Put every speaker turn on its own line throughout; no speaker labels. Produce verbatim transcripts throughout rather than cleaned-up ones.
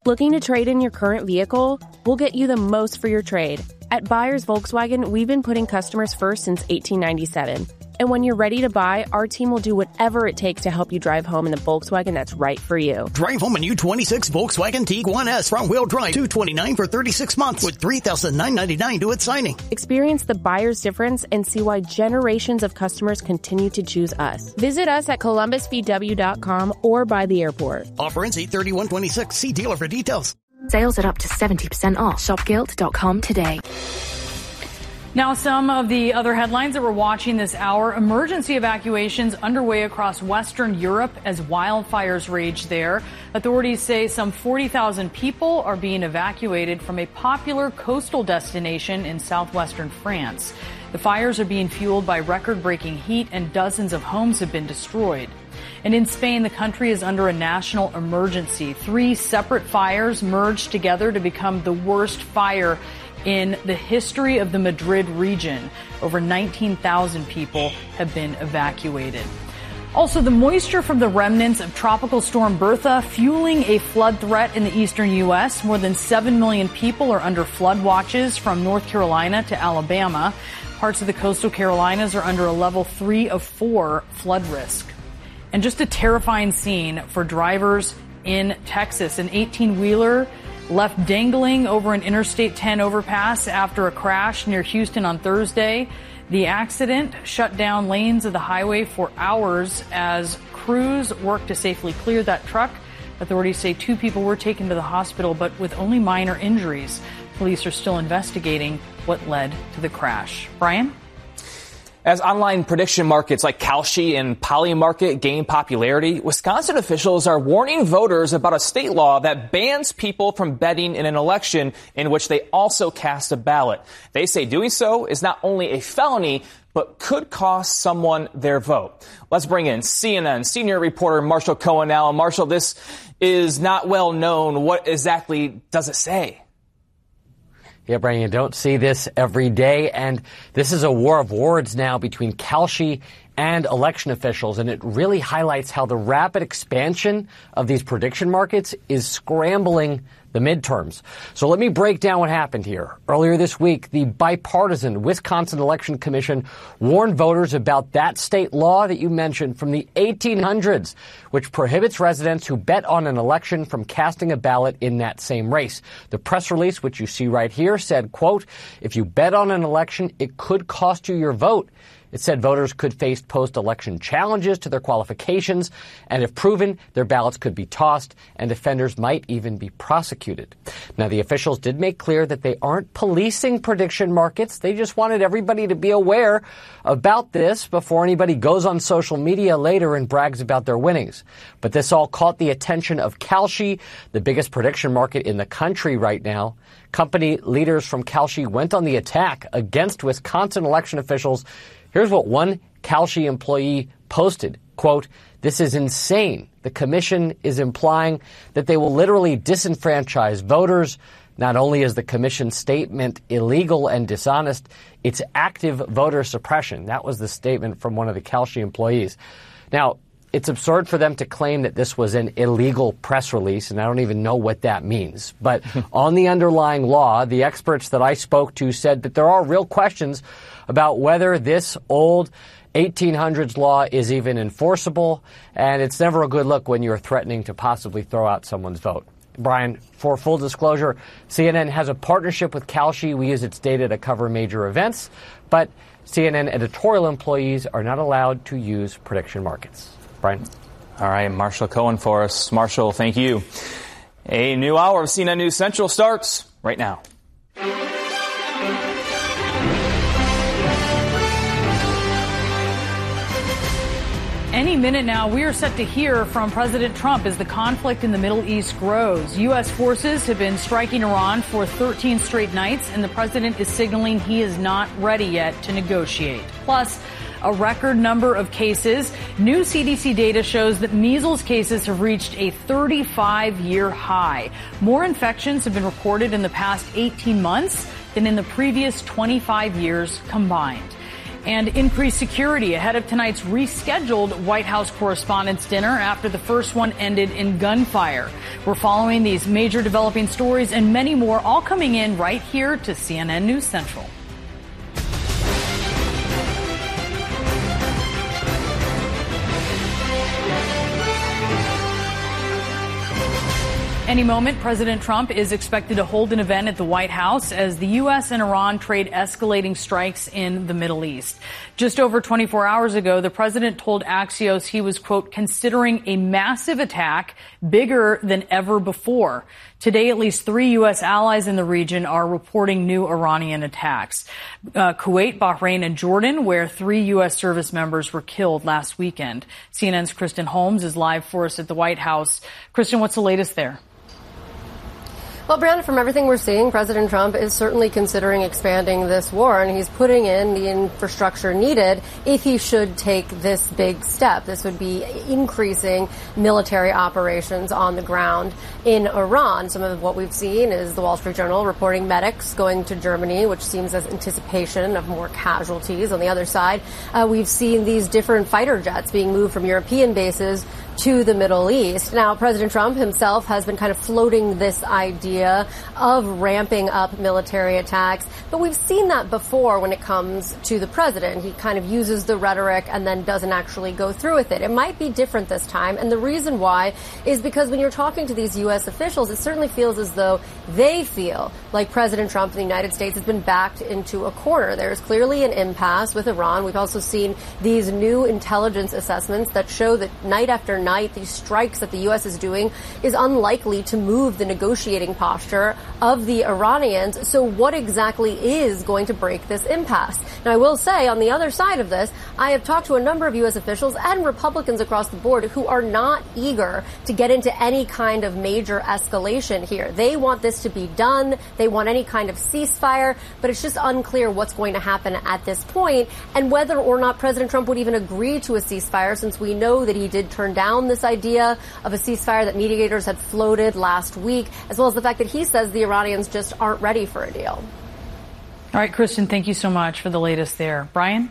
Looking to trade in your current vehicle? We'll get you the most for your trade. At Buyers Volkswagen, we've been putting customers first since eighteen ninety-seven. And when you're ready to buy, our team will do whatever it takes to help you drive home in the Volkswagen that's right for you.
Drive home a new twenty-six Volkswagen Tiguan S front-wheel drive, two hundred twenty-nine dollars for thirty-six months with three thousand nine hundred ninety-nine dollars due at signing.
Experience the buyer's difference and see why generations of customers continue to choose us. Visit us at columbus v w dot com or by the airport.
Offer ends eight thirty-one twenty-six. See dealer for details.
Sales at up to seventy percent off. shop gilt dot com today.
Now, some of the other headlines that we're watching this hour. Emergency evacuations underway across Western Europe as wildfires rage there. Authorities say some forty thousand people are being evacuated from a popular coastal destination in southwestern France. The fires are being fueled by record-breaking heat and dozens of homes have been destroyed. And in Spain, the country is under a national emergency. Three separate fires merged together to become the worst fire in the history of the Madrid region. Over nineteen thousand people have been evacuated. Also, the moisture from the remnants of Tropical Storm Bertha fueling a flood threat in the eastern U S. More than seven million people are under flood watches from North Carolina to Alabama. Parts of the coastal Carolinas are under a level three of four flood risk. And just a terrifying scene for drivers in Texas. An eighteen-wheeler left dangling over an Interstate ten overpass after a crash near Houston on Thursday. The accident shut down lanes of the highway for hours as crews worked to safely clear that truck. Authorities say two people were taken to the hospital, but with only minor injuries. Police are still investigating what led to the crash. Brian?
As online prediction markets like Kalshi and Polymarket gain popularity, Wisconsin officials are warning voters about a state law that bans people from betting in an election in which they also cast a ballot. They say doing so is not only a felony, but could cost someone their vote. Let's bring in C N N senior reporter Marshall Cohen now. Marshall, this is not well known. What exactly does it say?
Yeah, Brian, you don't see this every day, and this is a war of words now between Kalshi and election officials, and it really highlights how the rapid expansion of these prediction markets is scrambling the midterms. So let me break down what happened here. Earlier this week, the bipartisan Wisconsin Election Commission warned voters about that state law that you mentioned from the eighteen hundreds, which prohibits residents who bet on an election from casting a ballot in that same race. The press release, which you see right here, said, quote, if you bet on an election, it could cost you your vote. It said voters could face post-election challenges to their qualifications, and if proven, their ballots could be tossed, and offenders might even be prosecuted. Now, the officials did make clear that they aren't policing prediction markets. They just wanted everybody to be aware about this before anybody goes on social media later and brags about their winnings. But this all caught the attention of Kalshi, the biggest prediction market in the country right now. Company leaders from Kalshi went on the attack against Wisconsin election officials. Here's what one Kalshi employee posted, quote, this is insane. The commission is implying that they will literally disenfranchise voters. Not only is the commission's statement illegal and dishonest, it's active voter suppression. That was the statement from one of the Kalshi employees. Now, it's absurd for them to claim that this was an illegal press release, and I don't even know what that means. But on the underlying law, the experts that I spoke to said that there are real questions about whether this old eighteen hundreds law is even enforceable, and it's never a good look when you're threatening to possibly throw out someone's vote. Brian, for full disclosure, C N N has a partnership with Kalshi. We use its data to cover major events, but C N N editorial employees are not allowed to use prediction markets. Brian?
All right, Marshall Cohen for us. Marshall, thank you. A new hour of C N N News Central starts right now.
Any minute now, we are set to hear from President Trump as the conflict in the Middle East grows. U S forces have been striking Iran for thirteen straight nights, and the president is signaling he is not ready yet to negotiate. Plus, a record number of cases. New C D C data shows that measles cases have reached a thirty-five year high. More infections have been reported in the past eighteen months than in the previous twenty-five years combined. And increased security ahead of tonight's rescheduled White House Correspondents' Dinner after the first one ended in gunfire. We're following these major developing stories and many more, all coming in right here to C N N News Central. Any moment, President Trump is expected to hold an event at the White House as the U S and Iran trade escalating strikes in the Middle East. Just over twenty-four hours ago, the president told Axios he was, quote, considering a massive attack bigger than ever before. Today, at least three U S allies in the region are reporting new Iranian attacks. Uh, Kuwait, Bahrain, and Jordan, where three U S service members were killed last weekend. C N N's Kristen Holmes is live for us at the White House. Kristen, what's the latest there?
Well, Brianna, from everything we're seeing, President Trump is certainly considering expanding this war, and he's putting in the infrastructure needed if he should take this big step. This would be increasing military operations on the ground in Iran. Some of what we've seen is the Wall Street Journal reporting medics going to Germany, which seems as anticipation of more casualties. On the other side, uh, we've seen these different fighter jets being moved from European bases to the Middle East. Now, President Trump himself has been kind of floating this idea of ramping up military attacks, but we've seen that before when it comes to the president. He kind of uses the rhetoric and then doesn't actually go through with it. It might be different this time, and the reason why is because when you're talking to these U S officials, it certainly feels as though they feel like President Trump in the United States has been backed into a corner. There's clearly an impasse with Iran. We've also seen these new intelligence assessments that show that night after night, these strikes that the U S is doing is unlikely to move the negotiating posture of the Iranians. So what exactly is going to break this impasse? Now, I will say on the other side of this, I have talked to a number of U S officials and Republicans across the board who are not eager to get into any kind of major escalation here. They want this to be done. They want any kind of ceasefire, but it's just unclear what's going to happen at this point and whether or not President Trump would even agree to a ceasefire, since we know that he did turn down this idea of a ceasefire that mediators had floated last week, as well as the fact that he says the Iranians just aren't ready for a deal.
All right, Kristen, thank you so much for the latest there. Brian?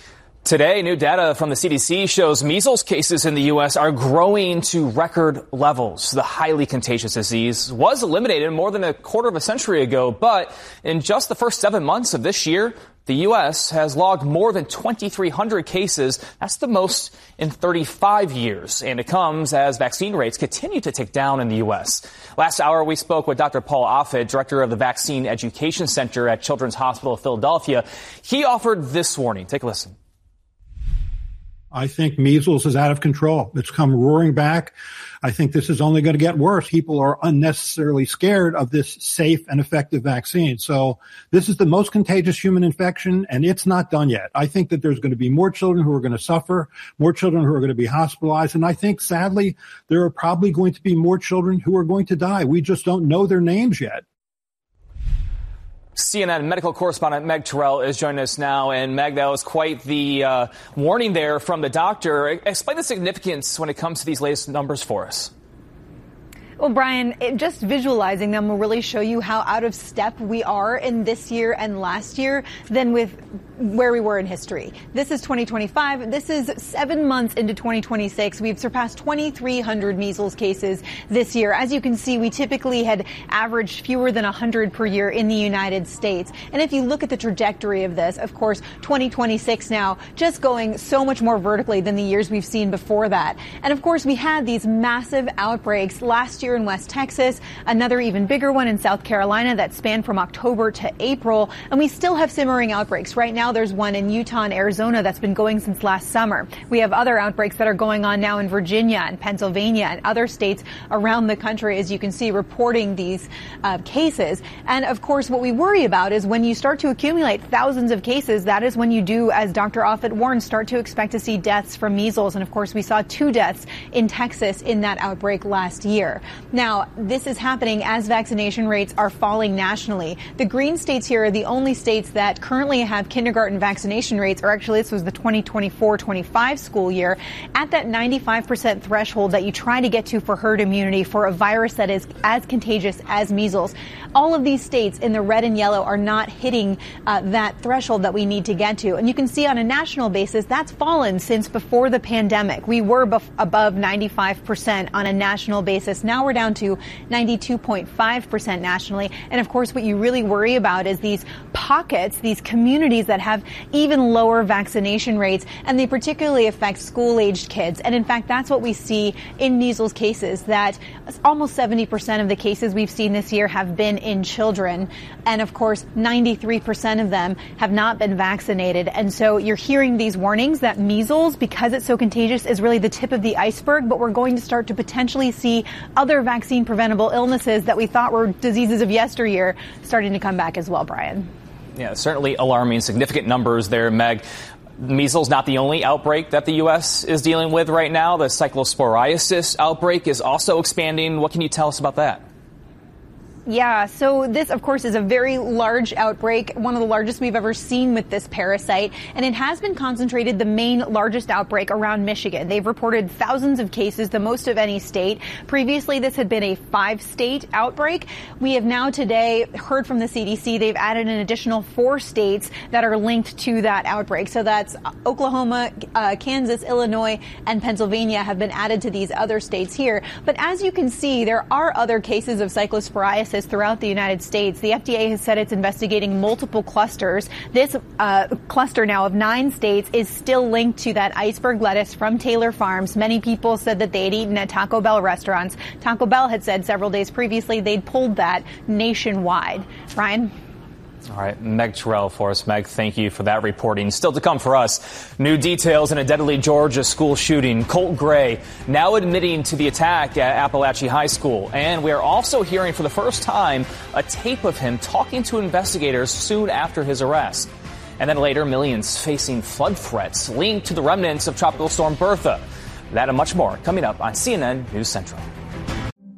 Today, new data from the C D C shows measles cases in the U S are growing to record levels. The highly contagious disease was eliminated more than a quarter of a century ago, but in just the first seven months of this year, the U S has logged more than twenty-three hundred cases. That's the most in thirty-five years, and it comes as vaccine rates continue to tick down in the U S. Last hour, we spoke with Doctor Paul Offit, director of the Vaccine Education Center at Children's Hospital of Philadelphia. He offered this warning. Take a listen.
I think measles is out of control. It's come roaring back. I think this is only going to get worse. People are unnecessarily scared of this safe and effective vaccine. So this is the most contagious human infection, and it's not done yet. I think that there's going to be more children who are going to suffer, more children who are going to be hospitalized, and I think, sadly, there are probably going to be more children who are going to die. We just don't know their names yet.
C N N medical correspondent Meg Terrell is joining us now. And Meg, that was quite the uh, warning there from the doctor. Explain the significance when it comes to these latest numbers for us.
Well, Brian, it, just visualizing them will really show you how out of step we are in this year and last year than with where we were in history. This is twenty twenty-five. This is seven months into twenty twenty-six. We've surpassed twenty-three hundred measles cases this year. As you can see, we typically had averaged fewer than one hundred per year in the United States. And if you look at the trajectory of this, of course, twenty twenty-six now just going so much more vertically than the years we've seen before that. And of course, we had these massive outbreaks last year in West Texas, another even bigger one in South Carolina that spanned from October to April. And we still have simmering outbreaks. Right now, there's one in Utah and Arizona that's been going since last summer. We have other outbreaks that are going on now in Virginia and Pennsylvania and other states around the country, as you can see, reporting these uh, cases. And of course, what we worry about is when you start to accumulate thousands of cases, that is when you do, as Doctor Offit warned, start to expect to see deaths from measles. And of course, we saw two deaths in Texas in that outbreak last year. Now, this is happening as vaccination rates are falling nationally. The green states here are the only states that currently have kindergarten vaccination rates, or actually this was the twenty twenty-four twenty-five school year, at that ninety-five percent threshold that you try to get to for herd immunity for a virus that is as contagious as measles. All of these states in the red and yellow are not hitting uh, that threshold that we need to get to. And you can see on a national basis, that's fallen since before the pandemic. We were bef- above ninety-five percent on a national basis. Now we're down to ninety-two point five percent nationally. And of course, what you really worry about is these pockets, these communities that have even lower vaccination rates, and they particularly affect school-aged kids. And in fact, that's what we see in measles cases, that almost seventy percent of the cases we've seen this year have been in children. And of course, ninety-three percent of them have not been vaccinated. And so you're hearing these warnings that measles, because it's so contagious, is really the tip of the iceberg, but we're going to start to potentially see other vaccine preventable illnesses that we thought were diseases of yesteryear starting to come back as well, Brian.
Yeah, certainly alarming, significant numbers there, Meg. Measles not the only outbreak that the U S is dealing with right now. The cyclosporiasis outbreak is also expanding. What can you tell us about that?
Yeah, so this, of course, is a very large outbreak, one of the largest we've ever seen with this parasite, and it has been concentrated, the main largest outbreak, around Michigan. They've reported thousands of cases, the most of any state. Previously, this had been a five-state outbreak. We have now today heard from the C D C they've added an additional four states that are linked to that outbreak. So that's Oklahoma, uh, Kansas, Illinois, and Pennsylvania have been added to these other states here. But as you can see, there are other cases of cyclosporiasis throughout the United States. The F D A has said it's investigating multiple clusters. This uh, cluster now of nine states is still linked to that iceberg lettuce from Taylor Farms. Many people said that they had eaten at Taco Bell restaurants. Taco Bell had said several days previously they'd pulled that nationwide. Ryan?
All right, Meg Terrell for us. Meg, thank you for that reporting. Still to come for us, new details in a deadly Georgia school shooting. Colt Gray now admitting to the attack at Appalachia High School. And we are also hearing for the first time a tape of him talking to investigators soon after his arrest. And then later, millions facing flood threats linked to the remnants of Tropical Storm Bertha. That and much more coming up on C N N News Central.